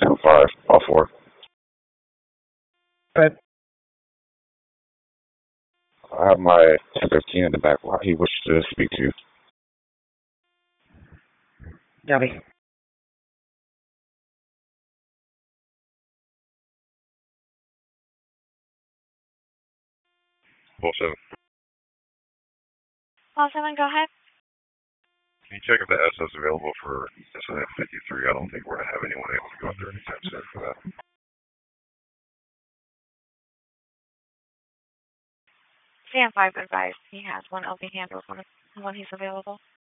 5, all 4. But I have my 1015 in the back. What he wishes to speak to you. Dobby. Full 7. All 7, go ahead. Can you check if the SS available for incident 53? I don't think we're going to have anyone able to go out there anytime soon for that. Stand 5 advised. He has one LV handles when he's available.